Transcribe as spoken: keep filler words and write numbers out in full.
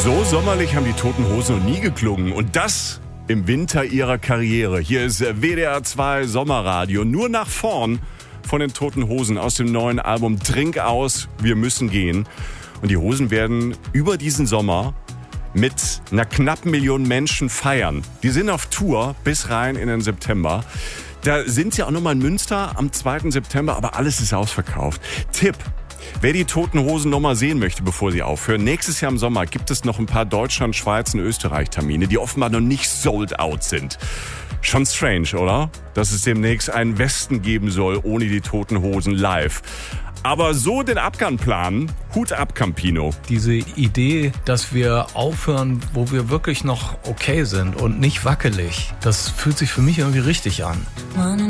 So sommerlich haben die Toten Hosen noch nie geklungen. Und das im Winter ihrer Karriere. Hier ist W D R zwei Sommerradio. Nur nach vorn von den Toten Hosen aus dem neuen Album Trink aus, wir müssen gehen. Und die Hosen werden über diesen Sommer mit einer knappen Million Menschen feiern. Die sind auf Tour bis rein in den September. Da sind sie auch nochmal in Münster am zweiten September, aber alles ist ausverkauft. Tipp: Wer die Toten Hosen noch mal sehen möchte, bevor sie aufhören, nächstes Jahr im Sommer gibt es noch ein paar Deutschland, Schweiz und Österreich Termine, die offenbar noch nicht sold out sind. Schon strange, oder? Dass es demnächst einen Westen geben soll, ohne die Toten Hosen live. Aber so den Abgang planen, Hut ab, Campino. Diese Idee, dass wir aufhören, wo wir wirklich noch okay sind und nicht wackelig, das fühlt sich für mich irgendwie richtig an.